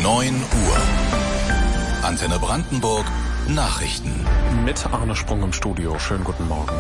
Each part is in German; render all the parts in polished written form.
9 Uhr. Antenne Brandenburg, Nachrichten. Mit Arne Sprung im Studio. Schönen guten Morgen.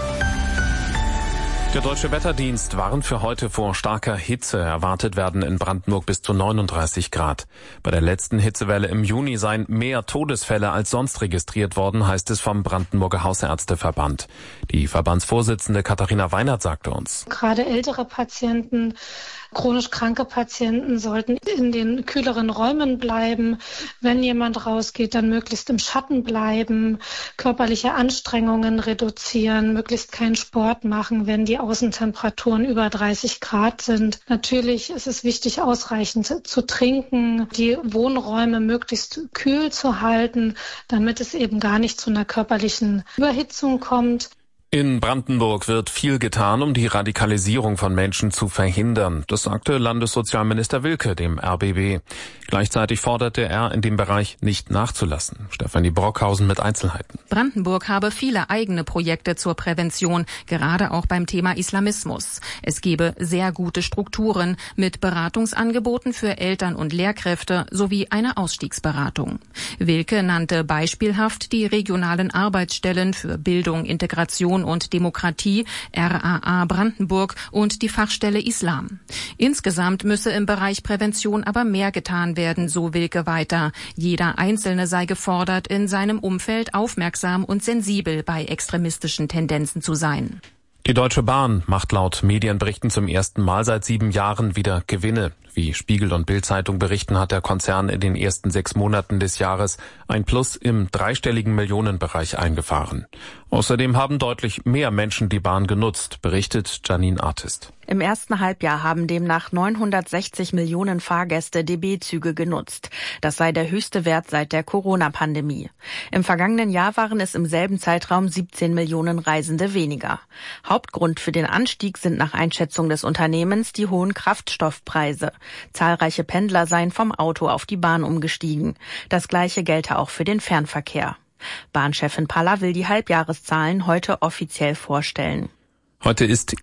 Der Deutsche Wetterdienst warnt für heute vor starker Hitze. Erwartet werden in Brandenburg bis zu 39 Grad. Bei der letzten Hitzewelle im Juni seien mehr Todesfälle als sonst registriert worden, heißt es vom Brandenburger Hausärzteverband. Die Verbandsvorsitzende Katharina Weinert sagte uns: Gerade ältere Patienten, chronisch kranke Patienten sollten in den kühleren Räumen bleiben. Wenn jemand rausgeht, dann möglichst im Schatten bleiben, körperliche Anstrengungen reduzieren, möglichst keinen Sport machen, wenn die Außentemperaturen über 30 Grad sind. Natürlich ist es wichtig, ausreichend zu trinken, die Wohnräume möglichst kühl zu halten, damit es eben gar nicht zu einer körperlichen Überhitzung kommt. In Brandenburg wird viel getan, um die Radikalisierung von Menschen zu verhindern. Das sagte Landessozialminister Wilke dem RBB. Gleichzeitig forderte er, in dem Bereich nicht nachzulassen. Stefanie Brockhausen mit Einzelheiten. Brandenburg habe viele eigene Projekte zur Prävention, gerade auch beim Thema Islamismus. Es gebe sehr gute Strukturen mit Beratungsangeboten für Eltern und Lehrkräfte sowie eine Ausstiegsberatung. Wilke nannte beispielhaft die regionalen Arbeitsstellen für Bildung, Integration und Demokratie, RAA Brandenburg, und die Fachstelle Islam. Insgesamt müsse im Bereich Prävention aber mehr getan werden, so Wilke weiter. Jeder Einzelne sei gefordert, in seinem Umfeld aufmerksam und sensibel bei extremistischen Tendenzen zu sein. Die Deutsche Bahn macht laut Medienberichten zum ersten Mal seit 7 Jahren wieder Gewinne. Wie Spiegel und Bild-Zeitung berichten, hat der Konzern in den ersten 6 Monaten des Jahres ein Plus im dreistelligen Millionenbereich eingefahren. Außerdem haben deutlich mehr Menschen die Bahn genutzt, berichtet Janine Artist. Im ersten Halbjahr haben demnach 960 Millionen Fahrgäste DB-Züge genutzt. Das sei der höchste Wert seit der Corona-Pandemie. Im vergangenen Jahr waren es im selben Zeitraum 17 Millionen Reisende weniger. Hauptgrund für den Anstieg sind nach Einschätzung des Unternehmens die hohen Kraftstoffpreise. Zahlreiche Pendler seien vom Auto auf die Bahn umgestiegen. Das Gleiche gelte auch für den Fernverkehr. Bahnchefin Paller will die Halbjahreszahlen heute offiziell vorstellen. Heute ist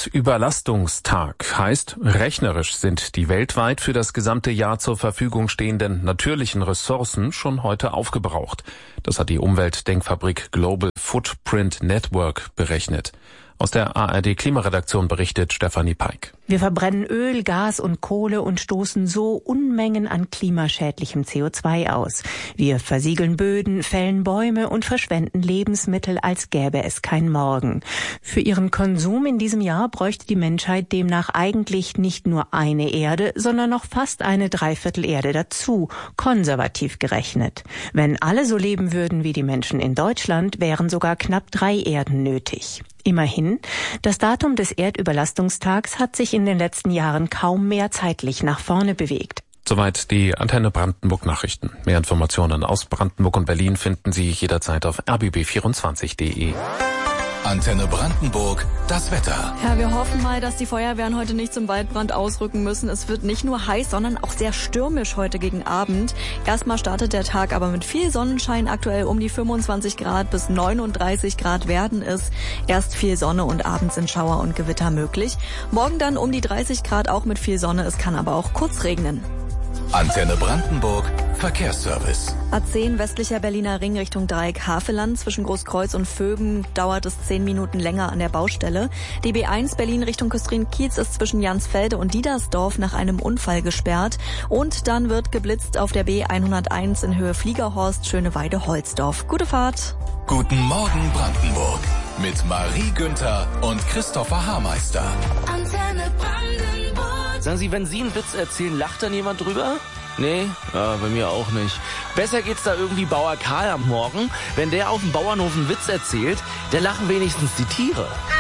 Erdüberlastungstag, heißt, rechnerisch sind die weltweit für das gesamte Jahr zur Verfügung stehenden natürlichen Ressourcen schon heute aufgebraucht. Das hat die Umweltdenkfabrik Global Footprint Network berechnet. Aus der ARD-Klimaredaktion berichtet Stefanie Peik. Wir verbrennen Öl, Gas und Kohle und stoßen so Unmengen an klimaschädlichem CO2 aus. Wir versiegeln Böden, fällen Bäume und verschwenden Lebensmittel, als gäbe es kein Morgen. Für ihren Konsum in diesem Jahr bräuchte die Menschheit demnach eigentlich nicht nur eine Erde, sondern noch fast eine Dreiviertel-Erde dazu, konservativ gerechnet. Wenn alle so leben würden wie die Menschen in Deutschland, wären sogar knapp 3 Erden nötig. Immerhin, das Datum des Erdüberlastungstags hat sich in den letzten Jahren kaum mehr zeitlich nach vorne bewegt. Soweit die Antenne Brandenburg Nachrichten. Mehr Informationen aus Brandenburg und Berlin finden Sie jederzeit auf rbb24.de. Antenne Brandenburg, das Wetter. Ja, wir hoffen mal, dass die Feuerwehren heute nicht zum Waldbrand ausrücken müssen. Es wird nicht nur heiß, sondern auch sehr stürmisch heute gegen Abend. Erstmal startet der Tag aber mit viel Sonnenschein. Aktuell um die 25 Grad bis 39 Grad werden es. Erst viel Sonne und abends sind Schauer und Gewitter möglich. Morgen dann um die 30 Grad, auch mit viel Sonne. Es kann aber auch kurz regnen. Antenne Brandenburg, Verkehrsservice. A10 westlicher Berliner Ring Richtung Dreieck Haveland. Zwischen Großkreuz und Vöben dauert es 10 Minuten länger an der Baustelle. DB1 Berlin Richtung Küstrin-Kiez ist zwischen Jansfelde und Diedersdorf nach einem Unfall gesperrt. Und dann wird geblitzt auf der B101 in Höhe Fliegerhorst Schöneweide-Holzdorf. Gute Fahrt. Guten Morgen Brandenburg mit Marie Günther und Christopher Haarmeister. Antenne Brandenburg. Sagen Sie, wenn Sie einen Witz erzählen, lacht dann jemand drüber? Nee, ja, bei mir auch nicht. Besser geht's da irgendwie Bauer Karl am Morgen. Wenn der auf dem Bauernhof einen Witz erzählt, da lachen wenigstens die Tiere.